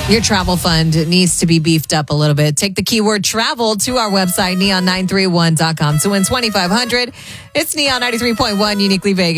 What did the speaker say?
Your travel fund needs to be beefed up a little bit. Take the keyword travel to our website, neon931.com, to win $2,500. It's Neon 93.1, Uniquely Vegas.